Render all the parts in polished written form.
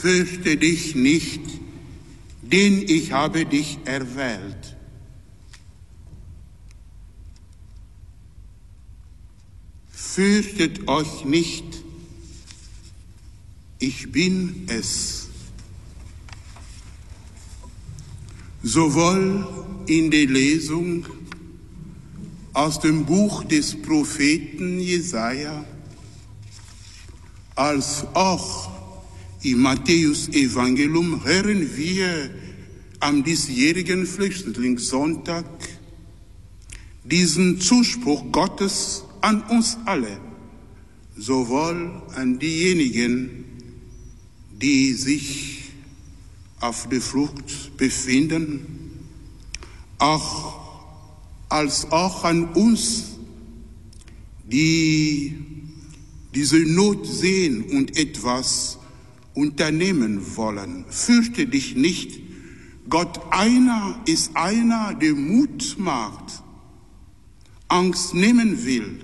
Fürchte dich nicht, denn ich habe dich erwählt. Fürchtet euch nicht, ich bin es. Sowohl in der Lesung aus dem Buch des Propheten Jesaja als auch im Matthäus-Evangelium hören wir am diesjährigen Flüchtlingssonntag diesen Zuspruch Gottes an uns alle, sowohl an diejenigen, die sich auf der Flucht befinden, als auch an uns, die diese Not sehen und etwas unternehmen wollen. Fürchte dich nicht. Gott ist einer, der Mut macht, Angst nehmen will.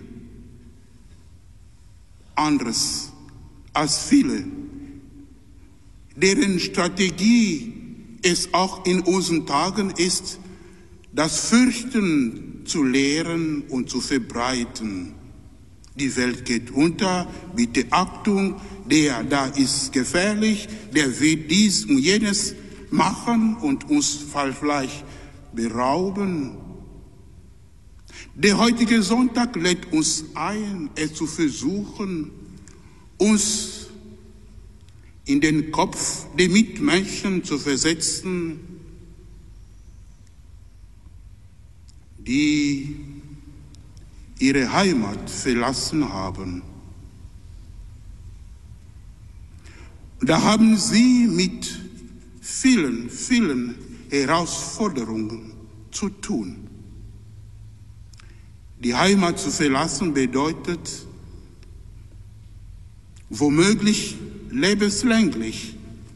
Anderes als viele, deren Strategie es auch in unseren Tagen ist, das Fürchten zu lehren und zu verbreiten. Die Welt geht unter, bitte Achtung, der da ist gefährlich, der wird dies und jenes machen und uns vielleicht berauben. Der heutige Sonntag lädt uns ein, es zu versuchen, uns in den Kopf der Mitmenschen zu versetzen, die ihre Heimat verlassen haben. Da haben sie mit vielen, vielen Herausforderungen zu tun. Die Heimat zu verlassen bedeutet womöglich lebenslänglich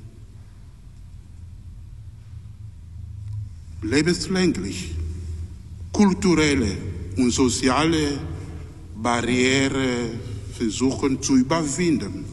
kulturelle und soziale Barriere versuchen zu überwinden.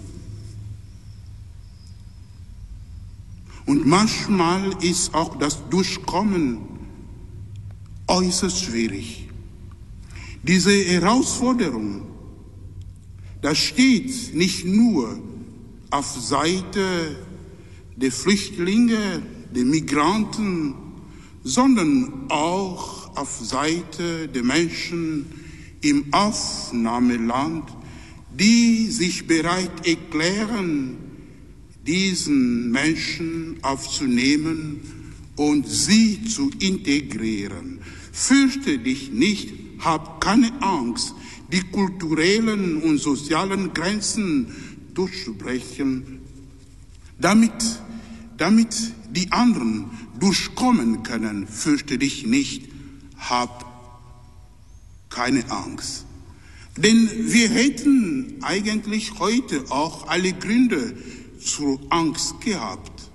Und manchmal ist auch das Durchkommen äußerst schwierig. Diese Herausforderung, das steht nicht nur auf Seite der Flüchtlinge, der Migranten, sondern auch auf Seite der Menschen im Aufnahmeland, die sich bereit erklären, diesen Menschen aufzunehmen und sie zu integrieren. Fürchte dich nicht, hab keine Angst, die kulturellen und sozialen Grenzen durchzubrechen, damit die anderen durchkommen können. Fürchte dich nicht, hab keine Angst. Denn wir hätten eigentlich heute auch alle Gründe zur Angst gehabt.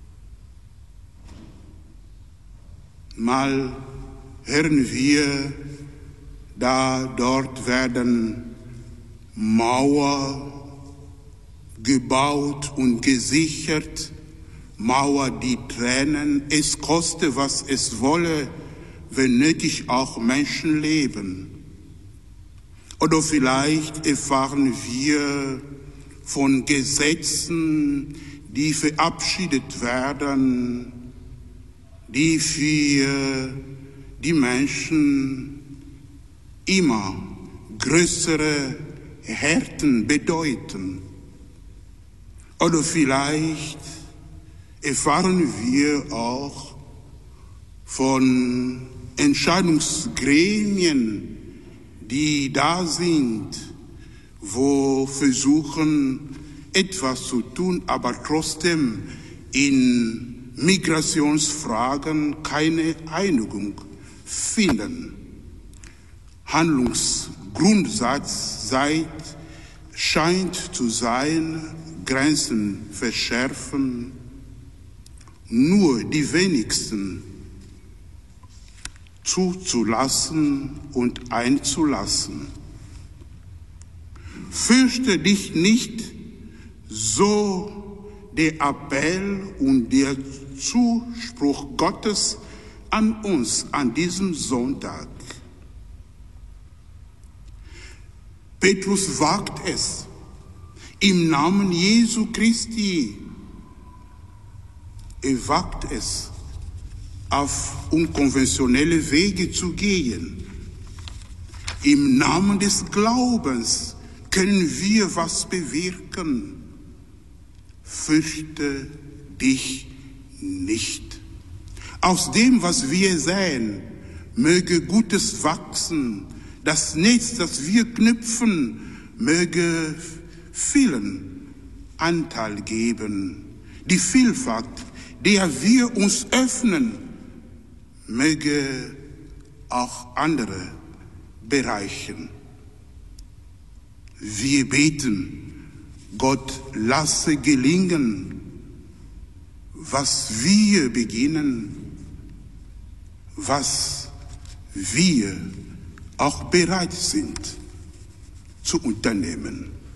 Mal hören wir, dort werden Mauern gebaut und gesichert, Mauer, die Tränen, es koste, was es wolle, wenn nötig auch Menschenleben. Oder vielleicht erfahren wir von Gesetzen, die verabschiedet werden, die für die Menschen immer größere Härten bedeuten. Oder vielleicht erfahren wir auch von Entscheidungsgremien, die da sind, wo versuchen, etwas zu tun, aber trotzdem in Migrationsfragen keine Einigung finden. Handlungsgrundsatz scheint zu sein, Grenzen verschärfen, nur die wenigsten zuzulassen und einzulassen. Fürchte dich nicht, so der Appell und der Zuspruch Gottes an uns an diesem Sonntag. Petrus wagt es, im Namen Jesu Christi. Er wagt es, auf unkonventionelle Wege zu gehen. Im Namen des Glaubens können wir was bewirken. Fürchte dich nicht. Aus dem, was wir sehen, möge Gutes wachsen. Das Netz, das wir knüpfen, möge vielen Anteil geben. Die Vielfalt, der wir uns öffnen, möge auch andere bereichern. Wir beten, Gott lasse gelingen, was wir beginnen, was wir auch bereit sind zu unternehmen.